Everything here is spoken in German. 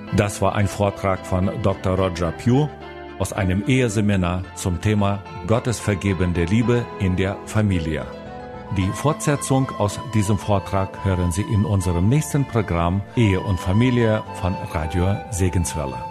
Das war ein Vortrag von Dr. Roger Pugh aus einem Eheseminar zum Thema Gottes vergebende Liebe in der Familie. Die Fortsetzung aus diesem Vortrag hören Sie in unserem nächsten Programm Ehe und Familie von Radio Segenswelle.